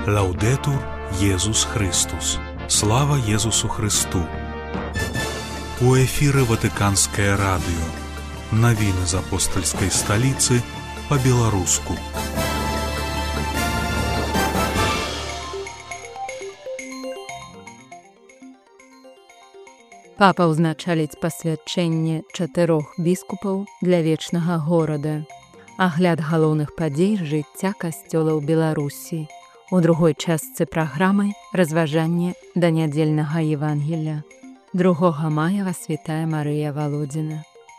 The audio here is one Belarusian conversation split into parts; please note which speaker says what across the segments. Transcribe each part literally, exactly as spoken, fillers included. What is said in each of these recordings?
Speaker 1: Лаўдетур Єсус Христос. Слава Єсусу Христу. У эфіры Ватыканскае радыё. Навіны з апостальскай сталіцы па-беларуску.
Speaker 2: Папа ўзначаліць пасвячэнне чатырох біскупаў для вечнага горада. Агляд галоўных падзей жыцця касцёла ў Беларусі. У другой частцы праграмы разважанне да нядзельнага Евангелля. другога мая вас вітае Марыя Валодзіна.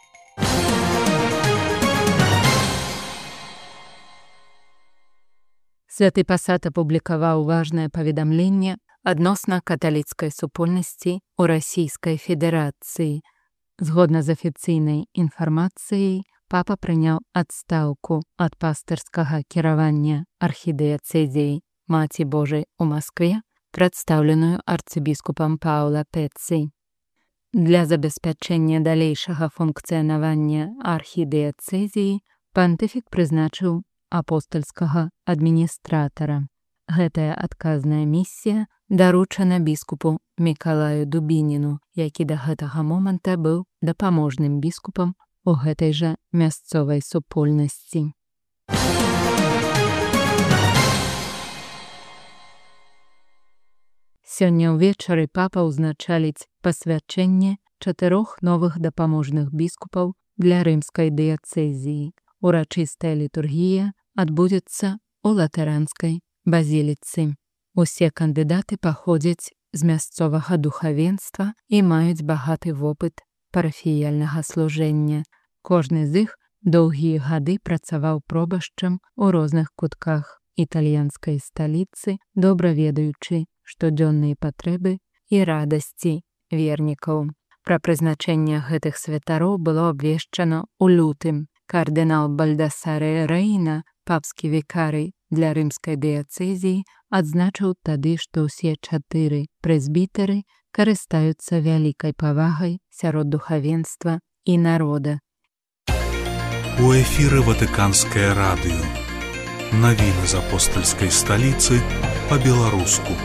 Speaker 2: Святы пасад апублікаваў важнае паведамленне адносна каталіцкай супольнасці ў Расійскай Федэрацыі. Згодна з афіцыйнай інфармацыяй, папа прыняў адстаўку ад пастырскага кіравання архідыяцэзіяй Маці Божай у Маскве, прадстаўленую арцыбіскупам Паўла Пецци. Для забеспячэння далейшага функцыянавання архідыяцэзіі пантыфік прызначыў апостальскага адміністратара. Гэтая адказная місія даручана біскупу Мікалаю Дубініну, які да гэтага моманта быў дапаможным біскупам у гэтай жа мясцовай супольнасці. Сёння ўвечары папа ўзначаліць пасвячэнне чатырох новых дапаможных біскупаў для рымскай дыяцэзіі. Урачыстая літургія адбудзецца ў латаранскай базіліцы. Усе кандыдаты паходзяць з мясцовага духавенства і маюць багаты вопыт парафіяльнага служэння. Кожны з іх доўгія гады працаваў пробашчам у розных кутках італьянскай сталіцы, добра ведаючы штодзённыя патрэбы і радасці вернікаў. Пра прызначэнне гэтых святароў было абвешчана ў лютым. Кардынал Бальдасаре Рэйна, папскі вікарый для рымскай дыяцэзіі, адзначыў тады, што ўсе чатыры прэзбітары карыстаюцца вялікай павагай сярод духавенства і народа.
Speaker 1: У эфіры Ватыканскае радыё. Навіны з апостальскай сталіцы па-беларуску.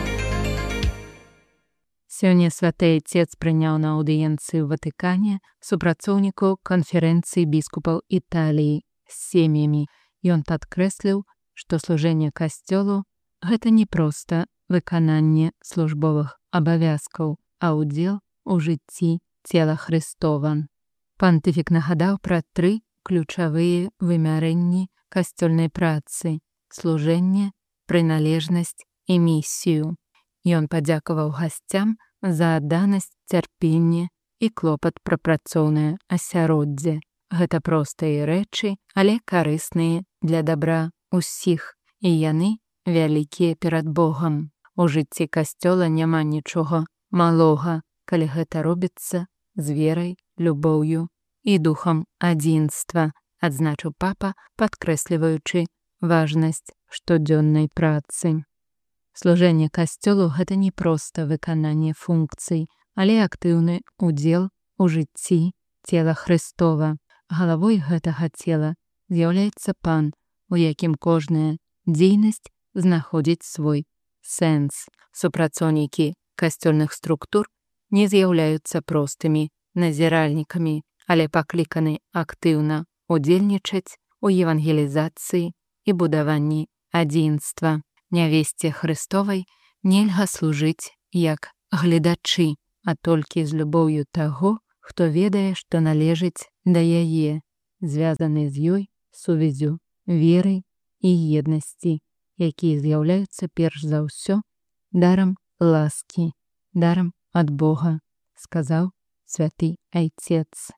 Speaker 2: Сёння святы Айцец прыняў на аўдыенцыі ў Ватыкане супрацоўнікаў канферэнцыі біскупаў Італіі з сем'ямі. Ён падкрэсліў, што служэнне касцёлу – гэта не проста выкананне службовых абавязкаў, а ўдзел у жыцці цела Христова. Пантыфік нагадаў пра тры ключавыя вымярэнні касцёльнай працы – служэнне, прыналежнасць і місію. Ён падзякаваў гасцям за адданасць, цярпенне і клопат пра працоўнае асяроддзе. Гэта простыя рэчы, але карысныя для дабра ўсіх, і яны вялікія перад Богам. У жыцці касцёла няма нічога малога, калі гэта робіцца з верай, любоўю і духам адзінства, адзначыў папа, падкрэсліваючы важнасць штодзённай працы. Служэнне касцёлу – гэта не проста выкананне функцый, але актыўны ўдзел у жыцці цела Христова. Галавой гэтага цела з'яўляецца Пан, у якім кожная дзейнасць знаходзіць свой сэнс. Супрацоўнікі касцёльных структур не з'яўляюцца простымі назіральнікамі, але пакліканы актыўна удзельнічаць у евангелізацыі і будаванні адзінства. Нявесце Христовай нельга служыць як гледачы, а толькі з любоўю таго, хто ведае, што належыць да яе, звязаны з ёй сувязю веры і еднасці, якія з'яўляюцца перш за ўсё дарам ласкі, дарам ад Бога, сказаў святы Айцец.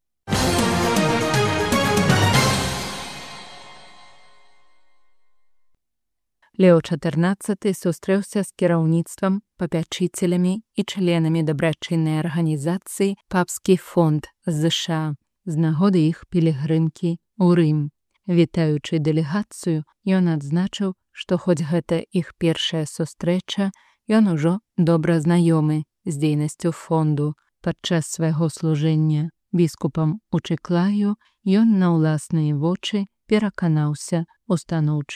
Speaker 2: Лео чатырнаццаты сустрэўся з кіраўніцтвам, папячыцелямі і членамі дабрачыннай арганізацыі «Папскі фонд» з ЗША з нагоды іх пілігрымкі ў Рым. Вітаючы дэлегацыю, ён адзначыў, што хоць гэта іх першая сустрэча, ён ужо добра знаёмы з дзейнасцю фонду. Падчас свайго служэння біскупам у Чыклаю ён на ўласныя вочы пераканаўся ў станоўчым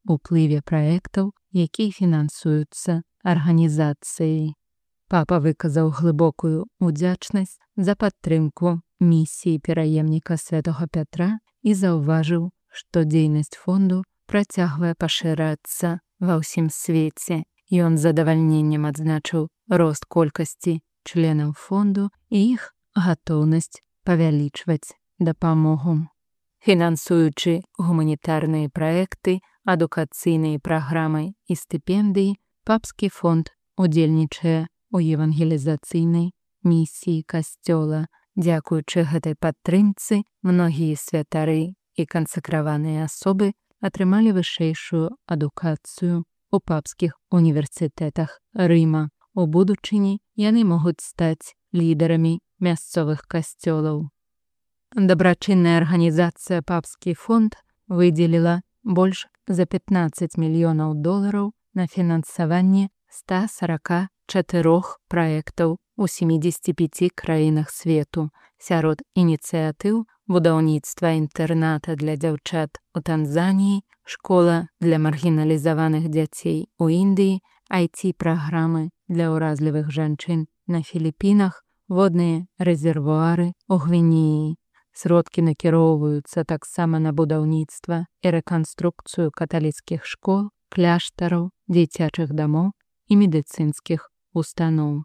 Speaker 2: уплыве праектаў, якія фінансуюцца арганізацыяй. Папа выказаў глыбокую удзячнасць за падтрымку місіі пераемніка святога Пятра і заўважыў, што дзейнасць фонду працягвае пашырацца ва ўсім свеце. Ён з задавальненнем адзначыў рост колькасці членаў фонду і іх гатоўнасць павялічваць дапамогу. Фінансуючы гуманітарныя праекты, адукацыйныя праграмы і стыпендыі, папскі фонд удзельнічае у евангелізацыйнай місіі касцёла. Дзякуючы гэтай падтрымцы, многія святары і кансакраваныя асобы атрымалі вышэйшую адукацыю у папскіх універсітэтах Рыма. У будучыні яны могуць стаць лідарамі мясцовых касцёлаў. Дабрачынная арганізацыя «Папскі фонд» выдзеліла больш за пятнаццаць мільёнаў долараў на фінансаванне ста сорока чатырох праектаў у сямідзесяці пяці краінах свету. Сярод ініцыятыў будаўніцтва інтэрната для дзяўчат у Танзаніі, школа для маргіналізаваных дзяцей у Індыі, ай ти-праграмы для ўразлівых жанчын на Філіпінах, водныя рэзервуары у Гвінеі. Сродкі накіроўваюцца таксама на будаўніцтва і рэканструкцыю каталіцкіх школ, кляштараў, дзіцячых дамоў і медыцынскіх устаноў.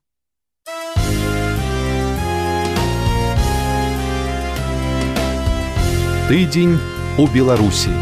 Speaker 3: Тыдзень у Беларусі.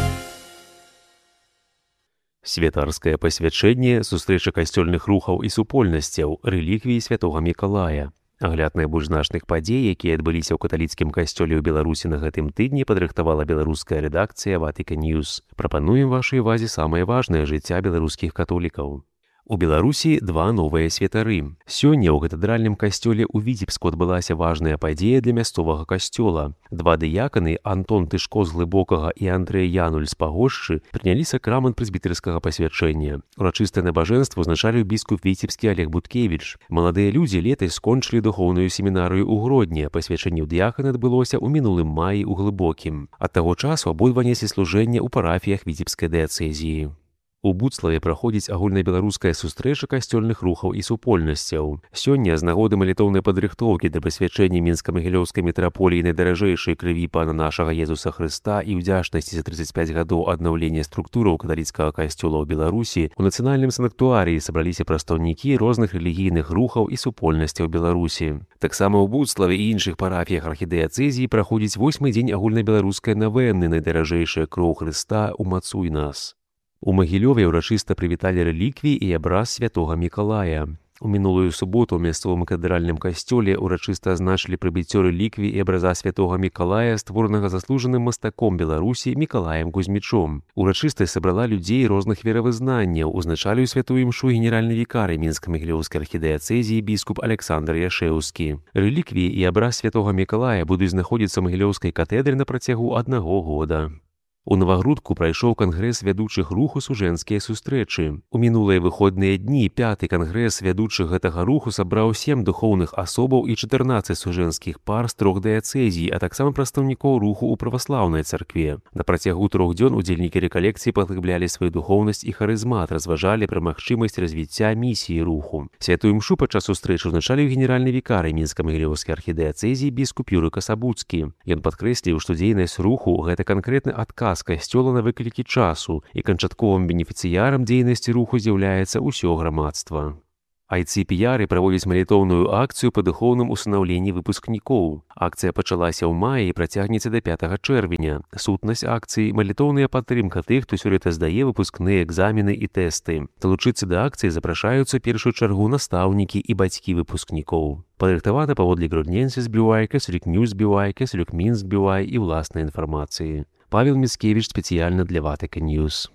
Speaker 3: Святарскае пасвячэнне, сустрэча касцёльных рухаў і супольнасцяў, рэліквіі святога Мікалая. Агляд найбольш значных падзей, якія адбыліся ў каталіцкім касцёле ў Беларусі на гэтым тыдні, падрыхтавала беларуская рэдакцыя Vatican News. Прапануем вашай увазе самае важнае жыцця беларускіх католікаў. У Беларусі два новыя святары. Сёння ў катэдральным касцёле ў Віцебску адбылася важная падзея для мясцовага касцёла. Два дыяканы, Антон Тышко з Глыбокага і Андрэй Януль з Пагошчы, прынялі сакрамент прэзбітэрскага пасвячэння. Урачыстае набажэнства ўзначаліў біскуп віцебскі Олег Буткевіч. Маладыя людзі летась скончылі духоўную семінарыю ў Гродні. Пасвячэнне ў дыяканы адбылося ў мінулым маі ў Глыбокім. Ад таго часу абодва неслі служэнне ў парафіях віцебскай дыяцэзіі. У Буцлаве праходзіць агульнабеларуская сустрэча касцёльных рухаў і супольнасцяў. Сёння з нагоды малітоўнай падрыхтоўкі да пасвячэння мінска-магілёўскай мітраполіі найдаражэйшай крыві пана нашага Езуса Хрыста і ўдзячнасці за трыццаць пяць гадоў аднаўлення структураў каталіцкага касцёла ў Беларусі, у нацыянальным санктуарыі сабраліся прадстаўнікі розных рэлігійных рухаў і супольнасцяў Беларусі. Таксама ў Буцлаве і іншых парафіях архідыяцэзіі праходзіць восьмы дзень агульнабеларускай навенны «Найдаражэйшая кроў Хрыста, умацуй нас». У Магілёве ўрачыста прывіталі рэліквіі і абраз святога Мікалая. У мінулую суботу ў мясцовым катэдральным касцёле ўрачыста азначылі прыбыццё рэліквій і абраза святога Мікалая, створанага заслужаным мастаком Беларусі Мікалаем Кузьмічом. Урачыстасць сабрала людзей розных веравызнанняў, узначаліў святую імшу генеральны вікарый мінска-магілёўскай архідыяцэзіі біскуп Александр Яшэўскі. Рэліквіі і абраз святога Мікалая будуць знаходзіцца ў Магілёўскай катедры на працягу аднаго года. У Навагрудку прайшоў кангрэс вядучых руху сужэнскія сустрэчы. У мінулыя выходныя дні пяты кангрэс вядучых гэтага руху сабраў сем духоўных асобаў і чатырнаццаць сужэнскіх пар з трох дыяцэзій, а таксама прадстаўнікоў руху ў праваслаўнай царкве. На працягу трох дзён удзельнікі рэкалекцыі паглыблялі сваю духоўнасць і харызмат, разважалі пра магчымасць развіцця місіі руху. Святую імшу падчас сустрэчы ўзначаліў генеральны вікарый мінска-магілёўскай архідыяцэзіі біскуп Юрый Касабуцкі. Ён падкрэсліў, што дзейнасць руху – гэта канкрэтны адказ касцёла на выклікі часу, і канчатковым бенефіцыярам дзейнасці руху з'яўляецца ўсё грамадства. ай ти-піяры праводзяць малітоўную акцыю па духоўным усынаўленні выпускнікоў. Акцыя пачалася ў маі і працягнецца да пятага чэрвеня. Сутнасць акцыі – малітоўная падтрымка тых, хто сёлета здае выпускныя экзамены і тэсты. Далучыцца да акцыі запрашаюцца першую чаргу настаўнікі і бацькі выпускнікоў. Падрыхтавана паводле Гродненсис би вай, Кесарюк Ньюс би вай, Кесарюк Мінск би вай і ўласнай інфармацыі. Павел Міцкевіч спецыяльна для Vatican News.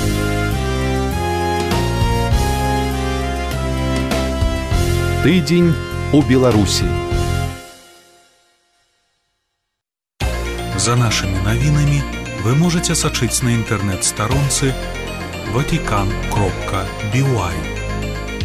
Speaker 3: Тыдзень у Беларусі.
Speaker 1: За нашими навінамі вы можете сачыць на інтэрнэт-старонцы vatican кропка би вай.